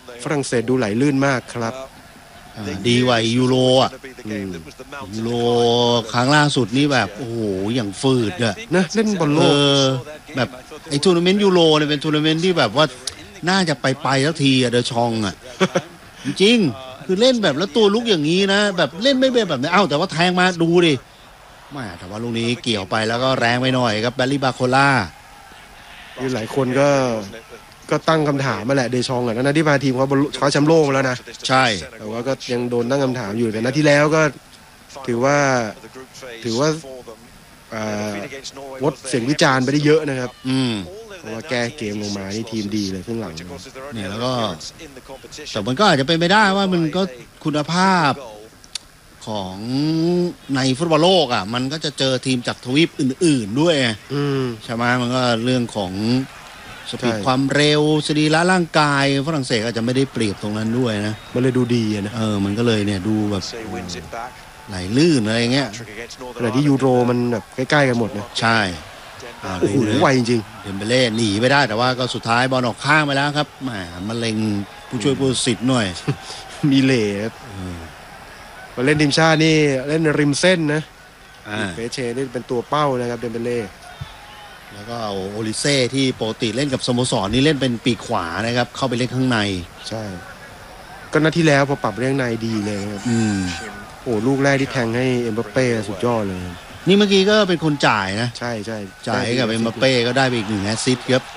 ฝรั่งเศสดูไหลลื่นมากครับดีกว่ายูโรยูโรครั้งล่าสุดนี่แบบโอ้โหอย่างฝืดอะนะเล่นบอลโลกแบบไอ้ทัวร์นาเมนต์ยูโรเนี่ยเป็นทัวร์นาเมนต์ที่แบบว่าน่าจะไปแล้วทีอะเดอชองอะจริงคือเล่นแบบแล้วตัวลุกอย่างนี้นะแบบเล่นไม่เป็นแบบนี้แต่ว่าแทงมาดูดิไม่แต่ว่าลูกนี้เกี่ยวไปแล้วก็แรงไปหน่อยครับแบลลี่บาโคล่าหลายคนก็ตั้งคำถามมาแหละเดชองนะที่พาทีมเขาคว้าแชมป์โลกมาแล้วนะใช่แต่ว่าก็ยังโดนตั้งคำถามอยู่แต่นัดที่แล้วก็ถือว่างดเสียงวิจารณ์ไปได้เยอะนะครับเพราะว่าแก้เกมลงมานี่ทีมดีเลยครึ่งหลังเนี่ยแล้วก็แต่มันก็อาจจะเป็นไปได้ว่ามันก็คุณภาพของในฟุตบอลโลกอ่ะมันก็จะเจอทีมจากทวีปอื่นๆด้วยใช่ไหมมันก็เรื่องของสปีดความเร็วสรีระร่างกายฝรั่งเศสอาจจะไม่ได้เปรียบตรงนั้นด้วยนะมันเลยดูดีนะมันก็เลยเนี่ยดูแบบไหลลื่นอะไรเงี้ยแต่ที่ยูโรมันแบบใกล้ๆกันหมดนะใช่โอ้โหไวจริงเดมเบเล่หนีไปได้แต่ว่าก็สุดท้ายบอลออกข้างไปแล้วครับแหมมะเร็งผู้ช่วยผู้สิทธิ์หน่อยมีเล่มาเล่นทีมชาตินี่เล่นริมเส้นนะเฟเชนี่เป็นตัวเป้านะครับเดมเบเล่แล้วก็เอาโอลิเซ่ที่ปกติเล่นกับสโมสรนี่เล่นเป็นปีกขวานะครับเข้าไปเล่นข้างในใช่ก็นัดที่แล้วพอปรับเรื่องในดีเลยครับโอ้ลูกแรกที่แทงให้เอ็มบัปเป้สุดยอดเลยนี่เมื่อกี้ก็เป็นคนจ่ายนะใช่จ่ายกับเอ็มบัปเป้ก็ได้ไปอีก1แอสซิสต์ครับ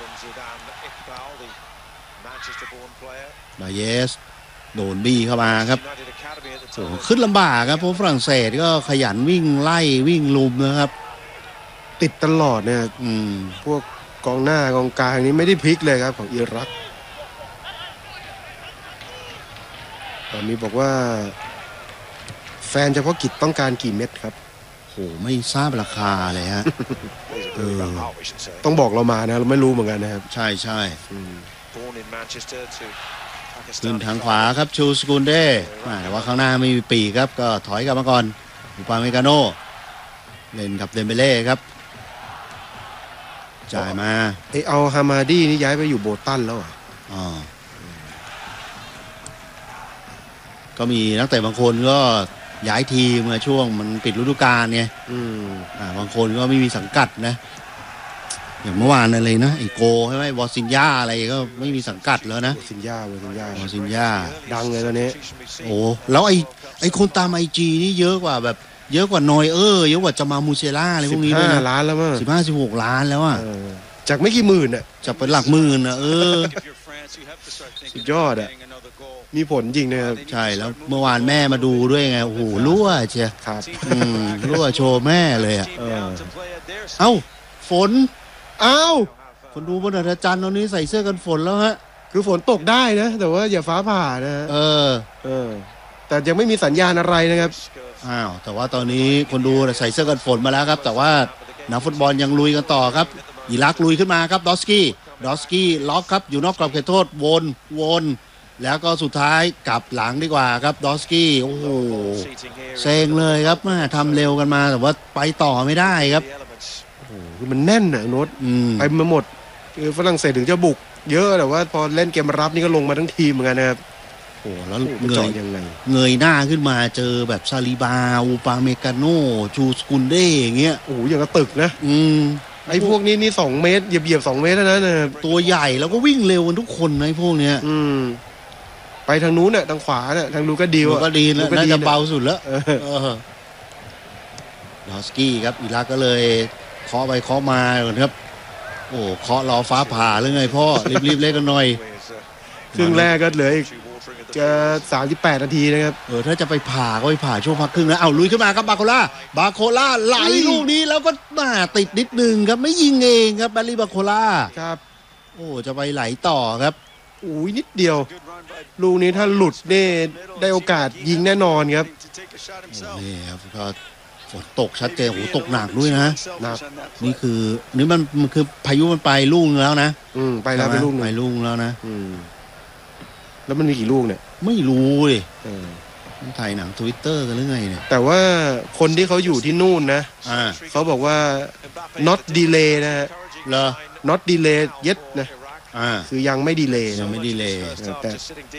บาเยสโดนบี้เข้ามาครับขึ้นลำบากครับเพราะฝรั่งเศสก็ขยันวิ่งไล่วิ่งลุมนะครับติดตลอดเนี่ยพวกกองหน้ากองกลางนี้ไม่ได้พลิกเลยครับของอิรักตอนนี้บอกว่าแฟนเฉพาะกิจต้องการกี่เม็ดครับโหไม่ทราบราคาเลยฮะต้องบอกเรามานะเราไม่รู้เหมือนกันนะครับใช่ขึ้นทางขวาครับชูสกุลเด้แต่ว่าข้างหน้าไม่มีปีครับก็ถอยกลับมาก่อนอุปาเมกาโนเล่นกับเดมเบเล่ครับจ่ายมาเอาฮามาดีนี่ย้ายไปอยู่โบตันแล้วก็มีนักเตะบางคนก็ย้ายทีมเมื่อช่วงมันปิดฤดูกาลไงบางคนก็ไม่มีสังกัดนะอย่างเมื่อวานอะไรนะไอโกใช่ไหมวอซินยาอะไรก็ไม่มีสังกัดแล้วนะวอซินยาดังเลยตอนนี้โอ้แล้วไอคนตามไอจีนี่เยอะกว่าแบบเยอะกว่านอยเยอะกว่าจะมามูเซล่าอะไรพวกนี้ด้วยนะ 15 ล้านแล้วมั้ง 15-16 ล้านแล้วอ่ะจากไม่กี่หมื่นอ่ะจากเป็นหลักหมื่นอ่ะสุดยอดอ่ะมีผลจริงนะครับใช่แล้วเมื่อวานแม่มาดูด้วยไงโอ้โหรั่วเชียครับรั่วโชว์แม่เลยอ่ะฝนคนดูบนอาจารย์ตอนนี้ใส่เสื้อกันฝนแล้วฮะคือฝนตกได้นะแต่ว่าอย่าฟ้าผ่านะแต่ยังไม่มีสัญญาณอะไรนะครับแต่ว่าตอนนี้คนดูใส่เสื้อกันฝนมาแล้วครับแต่ว่านักฟุตบอลยังลุยกันต่อครับอิรักลุยขึ้นมาครับดอสกี้ล็อกครับอยู่นอกกรอบเขตโทษวนแล้วก็สุดท้ายกลับหลังดีกว่าครับดอสกี้โอ้โหเซ็งเลยครับทำเร็วกันมาแต่ว่าไปต่อไม่ได้ครับคือมันแน่นนะโน้ตไปมาหมดคือฝรั่งเศสถึงจะบุกเยอะแต่ว่าพอเล่นเกมรับนี่ก็ลงมาทั้งทีมเหมือนกันนะครับโอ้แล้วเงยหน้าขึ้นมาเจอแบบซาลิบาอูปาเมกาโนจูสกุลเด้อย่างเงี้ยโอ้อย่างกับตึกนะไอ้พวกนี้นี่2 เมตรเหยียบ2 เมตรแล้วนะตัวใหญ่แล้วก็วิ่งเร็วกันทุกคนนะไอ้พวกเนี้ยไปทางนู้นเนี่ยทางขวาเนี่ยทางนู้นก็ดีก็ดีนะน่าจะเบาสุดแล้วดอสกี้ครับอิรักก็เลยเคาะไปเคาะมาครับโอ้เคาะรอฟ้าผ่าหรือไงพ่อรีบเล่นกันหน่อยครึ่งแรกก็เหลืออีกจะ38 นาทีนะครับถ้าจะไปผ่าก็ไปผ่าช่วงพักครึ่งนะลุยขึ้นมาครับบาโคล่าไหลลูกนี้แล้วก็ติดนิดนึงครับไม่ยิงเองครับแบลลี่บาโคล่าครับโอ้จะไปไหลต่อครับนิดเดียวลูกนี้ถ้าหลุดนี่ได้โอกาสยิงแน่นอนครับนี่ครับก็ฝนตกชัดเจนตกหนักด้วยนะนี่คือมันคือพายุมันไปลูกแล้วนะไปแล้วไปลูกแล้วนะแล้วมันมีกี่ลูกเนี่ยไม่รู้เลยถ่ายหนัง Twitter กันหรือไงเนี่ยแต่ว่าคนที่เขาอยู่ที่นู่นนะเขาบอกว่า not delay นะฮะเหรอ not delay yet นะคือยังไม่ดีเลย์แต่